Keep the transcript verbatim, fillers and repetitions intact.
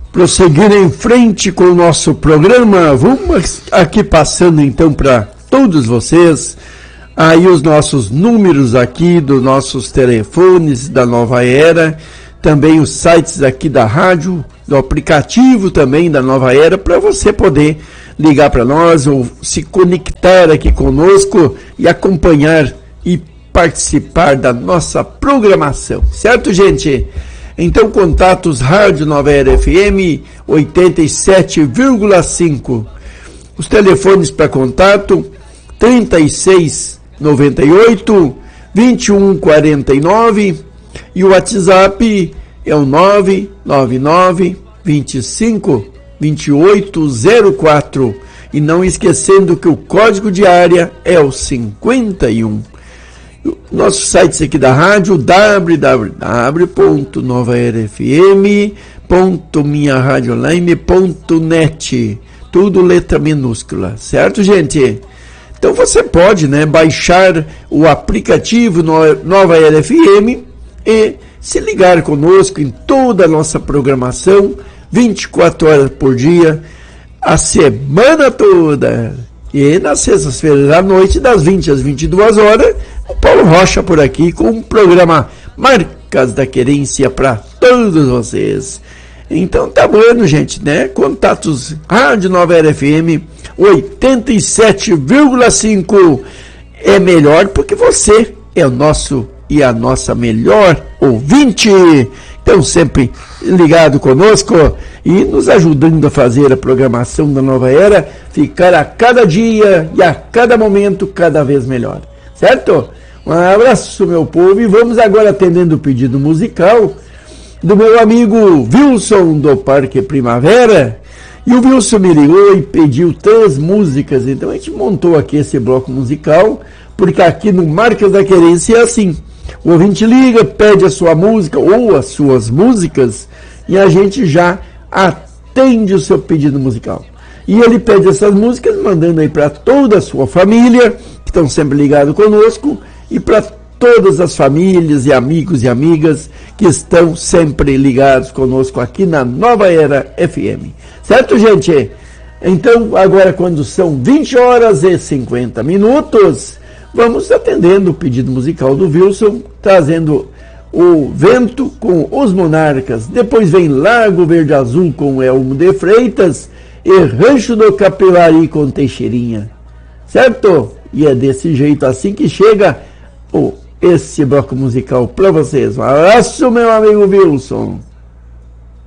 prosseguir em frente com o nosso programa. Vamos aqui passando então para todos vocês aí os nossos números aqui dos nossos telefones da Nova Era, também os sites aqui da rádio, do aplicativo também da Nova Era, para você poder ligar para nós ou se conectar aqui conosco e acompanhar e participar da nossa programação, certo, gente? Então, contatos Rádio Nova Era F M oitenta e sete vírgula cinco. Os telefones para contato trinta e seis, noventa e oito, vinte e um, quarenta e nove e o WhatsApp é o nove nove nove, vinte e cinco, vinte e oito zero quatro. E não esquecendo que o código de área é o cinquenta e um. Nossos sites aqui da rádio, w w w ponto nova era f m ponto minha rádio online ponto net, tudo letra minúscula, certo, gente? Então você pode, né, baixar o aplicativo Nova Era F M e se ligar conosco em toda a nossa programação, vinte e quatro horas por dia, a semana toda. E nas sextas-feiras à noite, das vinte às vinte e duas horas, o Paulo Rocha por aqui com um programa Marcas da Querência para todos vocês. Então tá bom, gente, né? Contatos Rádio Nova Era F M oitenta e sete vírgula cinco é melhor porque você é o nosso e a nossa melhor ouvinte. Então sempre ligado conosco e nos ajudando a fazer a programação da Nova Era ficar a cada dia e a cada momento cada vez melhor, certo? Um abraço, meu povo, e vamos agora atendendo o pedido musical do meu amigo Wilson do Parque Primavera. E o Wilson me ligou e pediu três músicas, então a gente montou aqui esse bloco musical, porque aqui no Marcas da Querência é assim, o ouvinte liga, pede a sua música ou as suas músicas e a gente já atende o seu pedido musical. E ele pede essas músicas, mandando aí para toda a sua família, que estão sempre ligados conosco, e para todas as famílias e amigos e amigas que estão sempre ligados conosco aqui na Nova Era F M. Certo, gente? Então, agora quando são vinte horas e cinquenta minutos, vamos atendendo o pedido musical do Wilson, trazendo o Vento com Os Monarcas. Depois vem Lago Verde Azul com Elmo de Freitas e Rancho do Capilari com Teixeirinha. Certo? E é desse jeito assim que chega o esse bloco musical para vocês. Um abraço, meu amigo Wilson.